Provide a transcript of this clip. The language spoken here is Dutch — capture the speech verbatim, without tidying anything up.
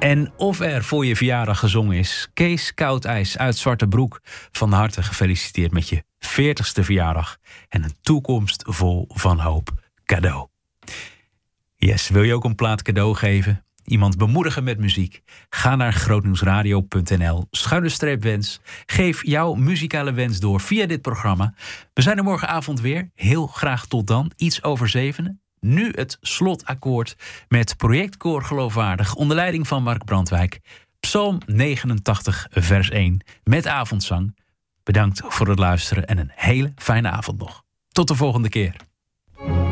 En of er voor je verjaardag gezongen is, Kees Koudijs uit Zwarte Broek, van harte gefeliciteerd met je veertigste verjaardag en een toekomst vol van hoop cadeau. Yes, wil je ook een plaat cadeau geven? Iemand bemoedigen met muziek? Ga naar grootnieuwsradio punt n l, schuine streep wens. Geef jouw muzikale wens door via dit programma. We zijn er morgenavond weer. Heel graag tot dan, iets over zevenen. Nu het slotakkoord met Projectkoor Geloofwaardig onder leiding van Mark Brandwijk. Psalm negenentachtig vers één met avondzang. Bedankt voor het luisteren en een hele fijne avond nog. Tot de volgende keer.